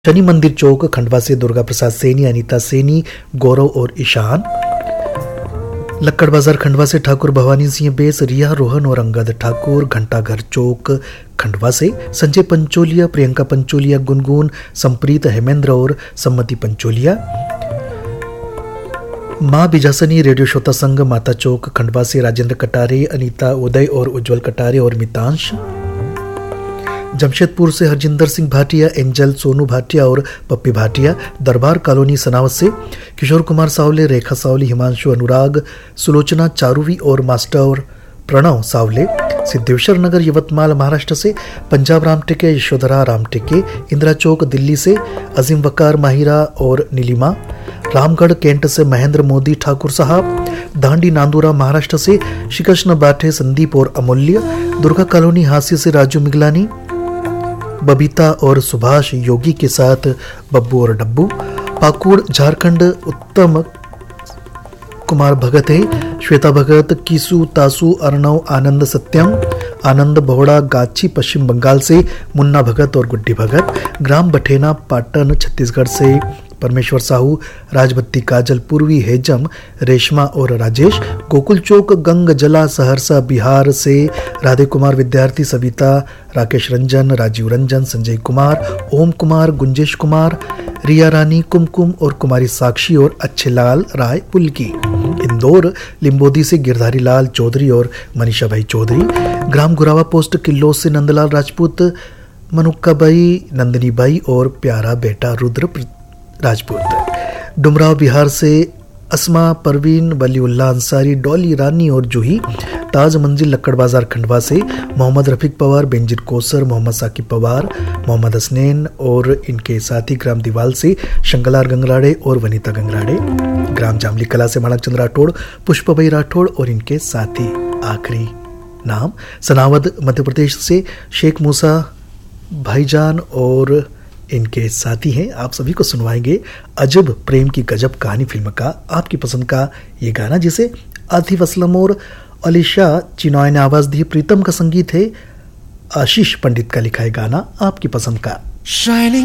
शनि मंदिर चौक खंडवा से दुर्गा प्रसाद सैनी, अनीता सैनी, गौरव और ईशान। लक्कड़ बाजार खंडवा से ठाकुर भवानी सिंह बेस, रिया, रोहन और अंगद ठाकुर। घंटाघर चौक खंडवा से संजय पंचोलिया, प्रियंका पंचोलिया, गुनगुन, संप्रीत, हेमेंद्र और सम्मति पंचोलिया। मां बिजासनी रेडियो श्रोता संघ माता चौक खंडवा से राजेंद्र कटारे, अनीता, उदय और उज्जवल कटारे और मितांश। जमशेदपुर से हरजिंदर सिंह भाटिया, एंजल, सोनू भाटिया और पप्पी भाटिया। दरबार कॉलोनी सनावत से किशोर कुमार सावले, रेखा सावले, हिमांशु, अनुराग, सुलोचना, चारुवी और मास्टर प्रणव सावले। सिद्धेश्वर नगर यवतमाल महाराष्ट्र से पंजाब रामटेके, यशोधरा रामटेके। इंदिरा चौक दिल्ली से अजीम वकार, माहिरा और नीलिमा। रामगढ़ कैंट से महेंद्र मोदी ठाकुर साहब। दांडी नांदुरा महाराष्ट्र से श्रीकृष्ण बाठे, संदीप और अमूल्य। दुर्गा कॉलोनी हास्य से राजू मिगलानी, बबीता और सुभाष योगी के साथ बब्बू और डब्बू। पाकुड़ झारखंड उत्तम कुमार भगत है, श्वेता भगत, कीसु, तासु, अर्णव, आनंद, सत्यम, आनंद बोहड़ा। गाची पश्चिम बंगाल से मुन्ना भगत और गुड्डी भगत। ग्राम बठेना पाटन छत्तीसगढ़ से परमेश्वर साहू, राजबत्ती काजल, पूर्वी हेजम, रेशमा और राजेश। गोकुल चौक गंग जला सहरसा बिहार से राधे कुमार विद्यार्थी, सविता, राकेश रंजन, राजीव रंजन, संजय कुमार, ओम कुमार, गुंजेश कुमार, रिया रानी, कुमकुम और कुमारी साक्षी और अच्छे लाल राय पुलकी। इंदौर लिंबोदी से गिरधारी लाल चौधरी और मनीषा भाई चौधरी। ग्राम गुरावा पोस्ट किल्लो से नंदलाल राजपूत, मनुक्का बाई, नंदिनी बाई और प्यारा बेटा रुद्र राजपूत। डुमराव बिहार से अस्मा, परवीन, वलीउल्लाह अंसारी, डॉली रानी और जूही। ताज मंजिल लक्कड़ बाजार खंडवा से मोहम्मद रफीक पवार, बेंजिर कोसर, मोहम्मद साकिब पवार, मोहम्मद हसनैन और इनके साथी। ग्राम दीवाल से शंगलार गंगराड़े और वनीता गंगराड़े। ग्राम जामली कला से माणकचंद राठौड़, पुष्पभाई राठौड़ और इनके साथी। आखिरी नाम सनावद मध्य प्रदेश से शेख मूसा भाईजान और इनके साथी हैं। आप सभी को सुनवाएंगे अजब प्रेम की गजब कहानी फिल्म का आपकी पसंद का ये गाना, जिसे आतिफ असलम और अलीशा चिनॉय ने आवाज दी। प्रीतम का संगीत है, आशीष पंडित का लिखा है गाना आपकी पसंद का।